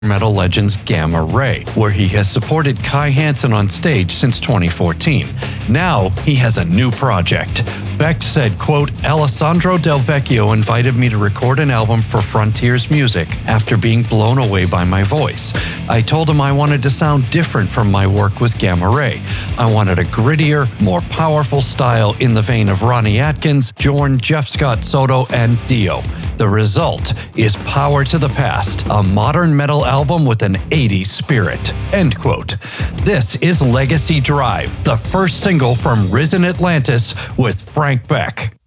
metal legends Gamma Ray, where he has supported Kai Hansen on stage since 2014. Now, he has a new project. Beck said, quote, Alessandro Del Vecchio invited me to record an album for Frontiers Music after being blown away by my voice. I told him I wanted to sound different from my work with Gamma Ray. I wanted a grittier, more powerful style in the vein of Ronnie Atkins, Jorn, Jeff Scott Soto, and Dio. The result is Power to the Past, a modern metal album with an 80s spirit. End quote. This is Legacy Drive, the first single from Risen Atlantis with Frank Beck.